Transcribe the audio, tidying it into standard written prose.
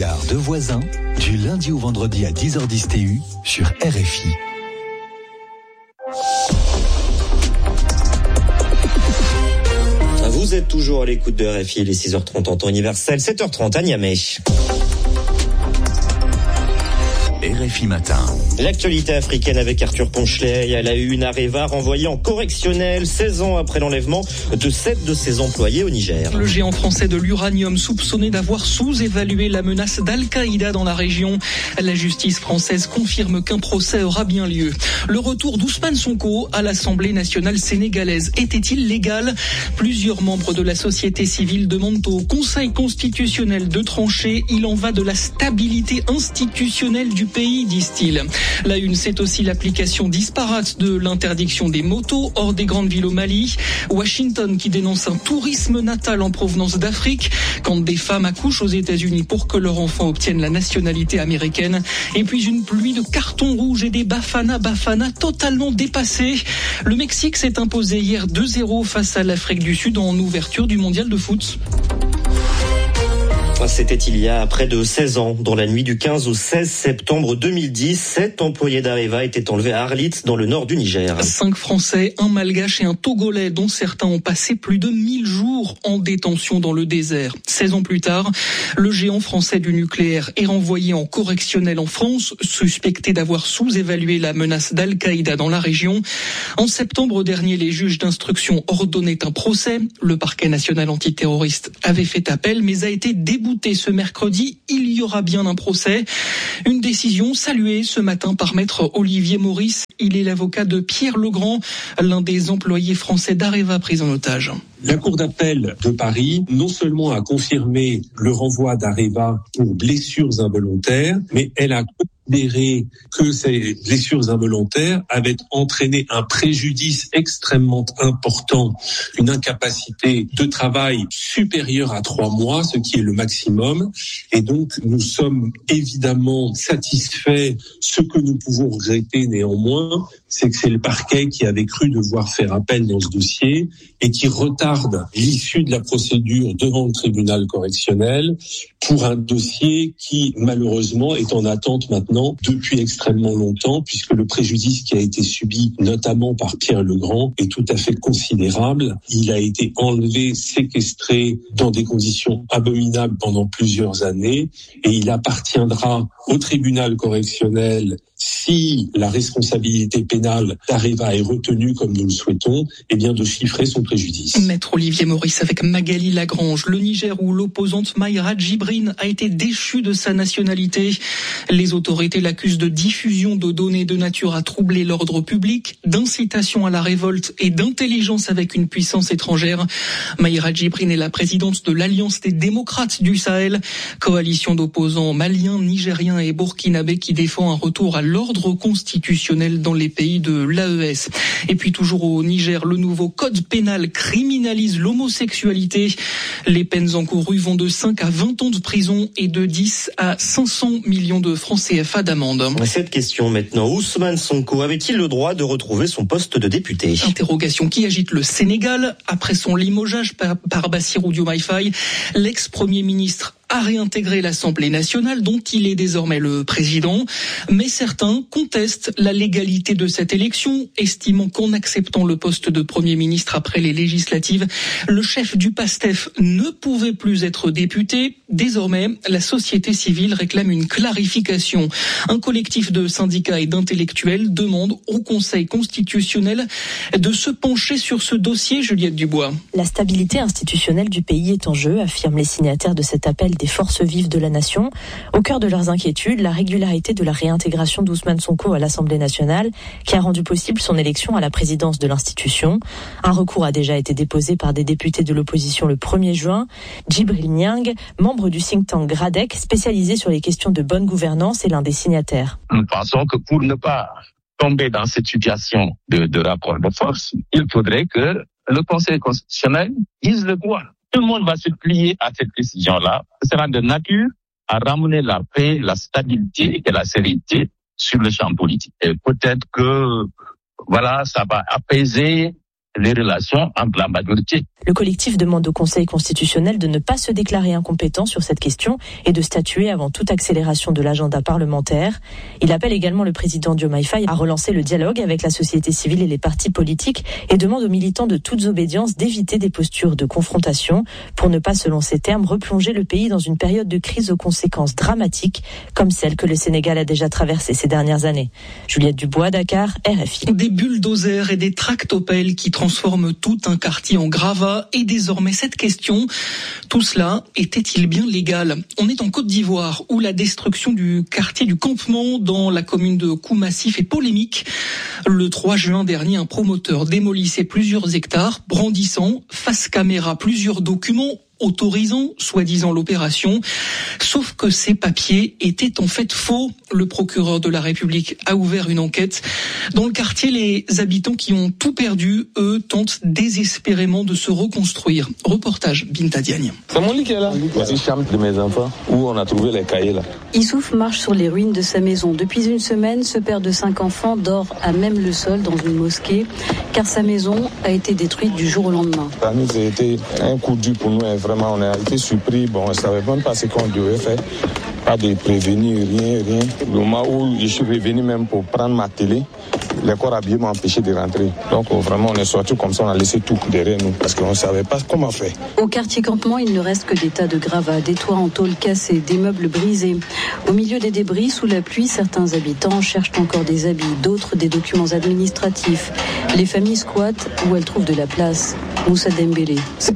regard de voisins, du lundi au vendredi à 10h10 TU sur RFI. Vous êtes toujours à l'écoute de RFI, les 6h30 en temps universel, 7h30 à Niamey. RFI Matin. L'actualité africaine avec Arthur Ponchelet. À la une, Areva renvoyé en correctionnel 16 ans après l'enlèvement de 7 de ses employés au Niger. Le géant français de l'uranium soupçonné d'avoir sous-évalué la menace d'Al-Qaïda dans la région. La justice française confirme qu'un procès aura bien lieu. Le retour d'Ousmane Sonko à l'Assemblée nationale sénégalaise était-il légal ? Plusieurs membres de la société civile demandent au Conseil constitutionnel de trancher. Il en va de la stabilité institutionnelle du pays, disent-ils. La une, c'est aussi l'application disparate de l'interdiction des motos hors des grandes villes au Mali. Washington qui dénonce un tourisme natal en provenance d'Afrique quand des femmes accouchent aux États-Unis pour que leur enfant obtienne la nationalité américaine. Et puis une pluie de cartons rouges et des Bafana totalement dépassés. Le Mexique s'est imposé hier 2-0 face à l'Afrique du Sud en ouverture du mondial de foot. C'était il y a près de 16 ans. Dans la nuit du 15 au 16 septembre 2010, 7 employés d'Areva étaient enlevés à Arlit, dans le nord du Niger. 5 Français, un Malgache et un Togolais, dont certains ont passé plus de 1000 jours en détention dans le désert. 16 ans plus tard, le géant français du nucléaire est renvoyé en correctionnel en France, suspecté d'avoir sous-évalué la menace d'Al-Qaïda dans la région. En septembre dernier, les juges d'instruction ordonnaient un procès. Le parquet national antiterroriste avait fait appel, mais a été débouté ce mercredi. Il y aura bien un procès. Une décision saluée ce matin par maître Olivier Maurice. Il est l'avocat de Pierre Legrand, l'un des employés français d'Areva pris en otage. La Cour d'appel de Paris, non seulement a confirmé le renvoi d'Areva pour blessures involontaires, mais elle a considéré que ces blessures involontaires avaient entraîné un préjudice extrêmement important, une incapacité de travail supérieure à 3 mois, ce qui est le maximum. Et donc, nous sommes évidemment satisfaits. Ce que nous pouvons regretter néanmoins, c'est que c'est le parquet qui avait cru devoir faire appel dans ce dossier et qui retarde l'issue de la procédure devant le tribunal correctionnel pour un dossier qui, malheureusement, est en attente maintenant depuis extrêmement longtemps, puisque le préjudice qui a été subi, notamment par Pierre Legrand, est tout à fait considérable. Il a été enlevé, séquestré dans des conditions abominables pendant plusieurs années, et il appartiendra au tribunal correctionnel, si la responsabilité pénale d'Areva est retenue comme nous le souhaitons, eh bien de chiffrer son préjudice. Maître Olivier Maurice avec Magali Lagrange. Le Niger, où l'opposante Mayra Djibrine a été déchue de sa nationalité. Les autorités l'accusent de diffusion de données de nature à troubler l'ordre public, d'incitation à la révolte et d'intelligence avec une puissance étrangère. Mayra Djibrine est la présidente de l'Alliance des démocrates du Sahel, coalition d'opposants maliens, nigériens et burkinabés qui défend un retour à l'ordre constitutionnel dans les pays de l'AES. Et puis toujours au Niger, le nouveau code pénal criminalise l'homosexualité. Les peines encourues vont de 5 à 20 ans de prison et de 10 à 500 millions de francs CFA d'amende. Cette question maintenant, Ousmane Sonko avait-il le droit de retrouver son poste de député ? Interrogation qui agite le Sénégal. Après son limogeage par Bassirou Diomaye Faye, l'ex-premier ministre a réintégré l'Assemblée nationale dont il est désormais le président. Mais certains contestent la légalité de cette élection, estimant qu'en acceptant le poste de Premier ministre après les législatives, le chef du PASTEF ne pouvait plus être député. Désormais, la société civile réclame une clarification. Un collectif de syndicats et d'intellectuels demande au Conseil constitutionnel de se pencher sur ce dossier, Juliette Dubois. La stabilité institutionnelle du pays est en jeu, affirment les signataires de cet appel des forces vives de la nation. Au cœur de leurs inquiétudes, la régularité de la réintégration d'Ousmane Sonko à l'Assemblée nationale, qui a rendu possible son élection à la présidence de l'institution. Un recours a déjà été déposé par des députés de l'opposition le 1er juin. Djibril Niang, membre du think tank Gradec, spécialisé sur les questions de bonne gouvernance, est l'un des signataires. Nous pensons que pour ne pas tomber dans cette situation de rapport de force, il faudrait que le Conseil constitutionnel dise le droit. Tout le monde va se plier à cette décision-là. Ce sera de nature à ramener la paix, la stabilité et la sérénité sur le champ politique. Et peut-être que, ça va apaiser les relations entre la majorité. Le collectif demande au Conseil constitutionnel de ne pas se déclarer incompétent sur cette question et de statuer avant toute accélération de l'agenda parlementaire. Il appelle également le président Diomaye Faye à relancer le dialogue avec la société civile et les partis politiques et demande aux militants de toutes obédiences d'éviter des postures de confrontation pour ne pas, selon ses termes, replonger le pays dans une période de crise aux conséquences dramatiques comme celle que le Sénégal a déjà traversée ces dernières années. Juliette Dubois, Dakar, RFI. Des bulldozers et des tractopelles qui transforment tout un quartier en gravat. Et désormais, cette question, tout cela était-il bien légal ? On est en Côte d'Ivoire où la destruction du quartier du Campement dans la commune de Koumassi fait polémique. Le 3 juin dernier, un promoteur démolissait plusieurs hectares, brandissant face caméra plusieurs documents autorisant soi-disant l'opération, sauf que ces papiers étaient en fait faux. Le procureur de la République a ouvert une enquête. Dans le quartier, les habitants qui ont tout perdu, eux, tentent désespérément de se reconstruire. Reportage Binta Diagne. C'est mon lit qui est là. Voici chambre de mes enfants où on a trouvé les cahiers là. Issouf marche sur les ruines de sa maison. Depuis une semaine, ce père de 5 enfants dort à même le sol dans une mosquée, car sa maison a été détruite du jour au lendemain. Ça nous a été un coup dur pour nous. Vraiment, on a été surpris. Bon, on ne savait même pas ce qu'on devait faire. Pas de prévenir, rien. Le moment où je suis revenu même pour prendre ma télé, les corps habillés m'ont empêché de rentrer. Donc vraiment, on est sorti comme ça, on a laissé tout derrière nous parce qu'on ne savait pas comment faire. Au quartier Campement, il ne reste que des tas de gravats, des toits en tôle cassés, des meubles brisés. Au milieu des débris, sous la pluie, certains habitants cherchent encore des habits, d'autres des documents administratifs. Les familles squattent où elles trouvent de la place. Moussa Dembélé.